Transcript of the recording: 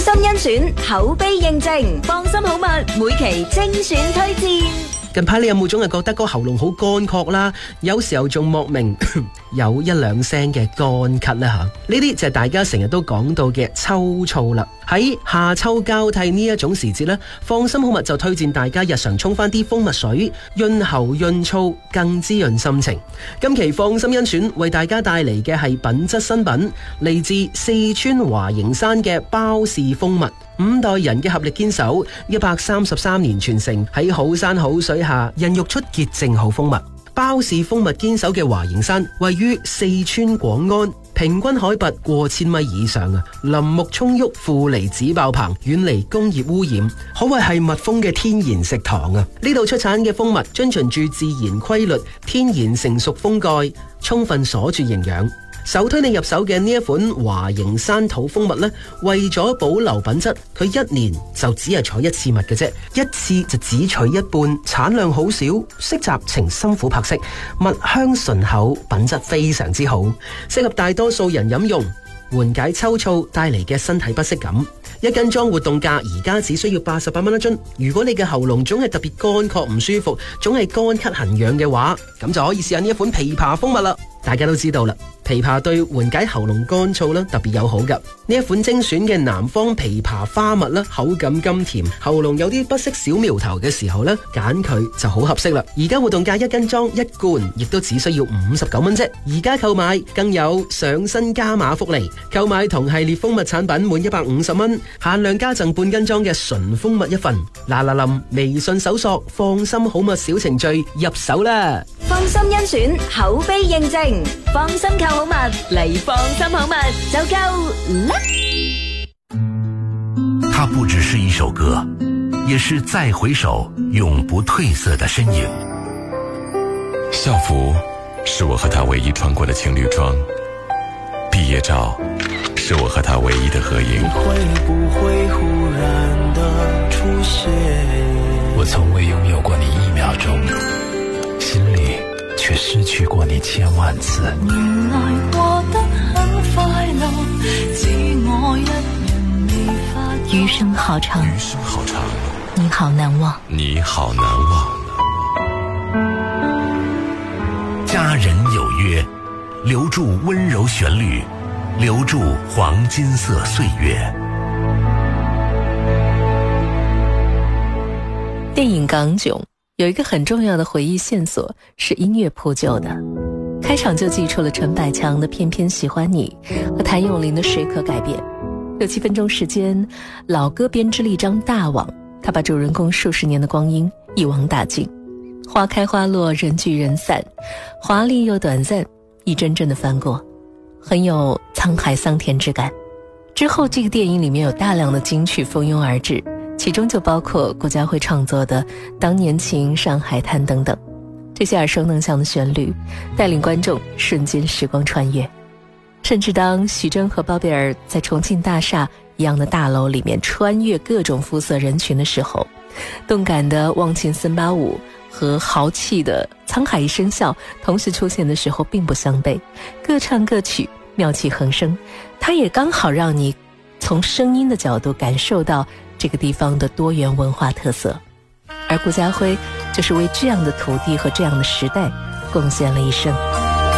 心甄選，口碑認證，放心好物，每期精選推薦。 近排你有冇總係覺得個喉嚨好乾涸啦？有時候仲莫名有一兩聲嘅乾咳呢吓，呢啲就係大家成日都講到嘅秋燥啦。喺夏秋交替呢一種時節呢，放心好物就推薦大家日常沖翻啲蜂蜜水，潤喉潤燥，更滋潤心情。今期放心甄選為大家帶嚟嘅係品質新品，嚟自四川華形山嘅包氏蜂蜜。5代人嘅合力堅守，133年傳承，喺好山好水下孕育出潔淨好蜂蜜。包氏蜂蜜堅守嘅華形山位於四川廣安，平均海拔過1000米以上啊，林木葱鬱，負離子爆棚，遠離工業污染，可謂係蜜蜂嘅天然食堂啊！呢度出產嘅蜂蜜遵循住自然規律，天然成熟蜂蓋，充分鎖住營養。首推你入手嘅呢一款華形山土蜂蜜呢，為咗保留品質，佢1年就只係採1次蜜嘅啫，一次就只取一半，產量好少，色澤呈深琥珀色，蜜香醇厚，品質非常之好，適合大多數人飲用，緩解秋燥帶嚟嘅身體不適感。1斤裝活動價而家只需要88蚊一樽。如果你嘅喉嚨總係特別乾涸唔舒服，總係乾咳痕癢嘅話，咁就可以試下呢一款枇杷蜂蜜啦。大家都知道啦，枇杷對緩解喉嚨乾燥啦特別友好噶。呢一款精選嘅南方枇杷花蜜啦，口感甘甜，喉嚨有啲不適小苗頭嘅時候呢，揀佢就好合適啦。而家活動價1斤裝1罐，亦都只需要59蚊啫。而家購買更有上新加碼福利，購買同系列蜂蜜產品滿150蚊，限量加贈半斤裝嘅純蜂蜜一份。嗱，微信搜索放心好物小程序入手啦。 放心甄選，口碑認證，放心購好物嚟放心好物就夠啦。 它不只是一首歌，也是再回首永不褪色的身影。 校服是我和他唯一穿过的情侣装，毕业照是我和他唯一的合影。 你会不会忽然的出现？ 我从未拥有过你1秒鐘，心裡卻失去過你1000萬次。 原來過得很快樂，只我一人未發覺。 餘生好長， 餘生好長， 你好難忘， 你好難忘。 佳人有約，留住溫柔旋律，留住黃金色歲月。 電影《港囧》有一個很重要的回憶線索是音樂鋪就的，開場就祭出了陳百強的《偏偏喜歡你》和譚詠麟的《誰可改變》。6-7分鐘時間，老歌編織了一張大網，他把主人公數十年的光陰一網打盡，花開花落，人聚人散，華麗又短暫，一幀幀的翻過，很有滄海桑田之感。之後這個電影裡面有大量的金曲蜂擁而至，其中就包括顧嘉輝創作的《當年情》《上海灘》等等，這些耳熟能詳的旋律帶領觀眾瞬間時光穿越。甚至當徐峥和包貝爾在重慶大廈一樣的大樓裡面穿越各種膚色人群的時候，動感的忘情森巴舞和豪氣的滄海一聲笑同時出現的時候並不相悖，各唱各曲，妙氣橫生。它也剛好讓你從聲音的角度感受到這個地方的多元文化特色，而顧嘉輝就是為這樣的土地和這樣的時代貢獻了一生。